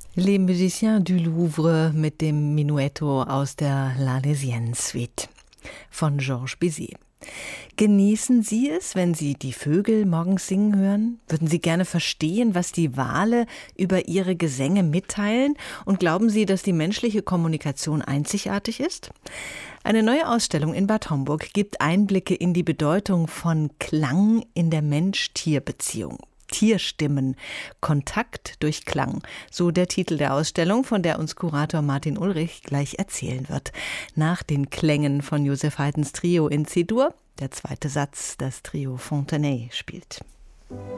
Les Musiciens du Louvre mit dem Menuetto aus der L'Arlésienne Suite von Georges Bizet. Genießen Sie es, wenn Sie die Vögel morgens singen hören? Würden Sie gerne verstehen, was die Wale über ihre Gesänge mitteilen? Und glauben Sie, dass die menschliche Kommunikation einzigartig ist? Eine neue Ausstellung in Bad Homburg gibt Einblicke in die Bedeutung von Klang in der Mensch-Tier-Beziehung. Tierstimmen, Kontakt durch Klang. So der Titel der Ausstellung, von der uns Kurator Martin Ulrich gleich erzählen wird. Nach den Klängen von Joseph Haydns Trio in C-Dur, der zweite Satz, das Trio Fontenay spielt.